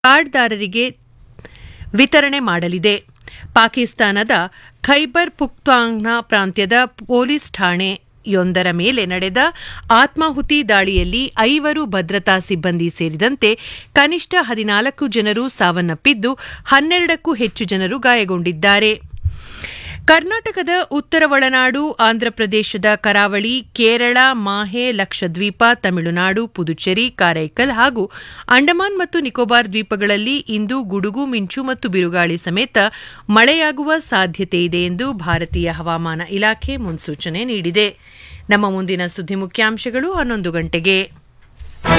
ಕಾರ್ಡ್ದಾರರಿಗೆ ವಿತರಣೆ ಮಾಡಲಿದೆ. ಪಾಕಿಸ್ತಾನದ ಖೈಬರ್ ಪುಖ್ತಾಂಗ್ವಾ ಪ್ರಾಂತ್ಯದ ಪೊಲೀಸ್ ಠಾಣೆಯೊಂದರ ಮೇಲೆ ನಡೆದ ಆತ್ಮಾಹುತಿ ದಾಳಿಯಲ್ಲಿ 5 ಭದ್ರತಾ ಸಿಬ್ಬಂದಿ ಸೇರಿದಂತೆ ಕನಿಷ್ಠ 14 ಜನರು ಸಾವನ್ನಪ್ಪಿದ್ದು 12ಕ್ಕೂ ಹೆಚ್ಚು ಜನರು ಗಾಯಗೊಂಡಿದ್ದಾರೆ. ಕರ್ನಾಟಕದ ಉತ್ತರ ಒಳನಾಡು, ಆಂಧ್ರಪ್ರದೇಶದ ಕರಾವಳಿ, ಕೇರಳ, ಮಾಹೆ, ಲಕ್ಷದ್ವೀಪ, ತಮಿಳುನಾಡು, ಪುದುಚೇರಿ, ಕಾರೈಕಲ್ ಹಾಗೂ ಅಂಡಮಾನ್ ಮತ್ತು ನಿಕೋಬಾರ್ ದ್ವೀಪಗಳಲ್ಲಿ ಇಂದು ಗುಡುಗು ಮಿಂಚು ಮತ್ತು ಬಿರುಗಾಳಿ ಸಮೇತ ಮಳೆಯಾಗುವ ಸಾಧ್ಯತೆ ಇದೆ ಎಂದು ಭಾರತೀಯ ಹವಾಮಾನ ಇಲಾಖೆ ಮುನ್ಸೂಚನೆ ನೀಡಿದೆ. ನಮ್ಮ ಮುಂದಿನ ಸುದ್ದಿ ಮುಖ್ಯಾಂಶಗಳು 11 ಗಂಟೆಗೆ.